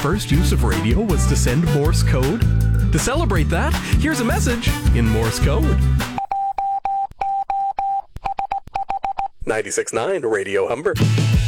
first use of radio was to send Morse code? To celebrate that, here's a message in Morse code. 96.9 Radio Humber.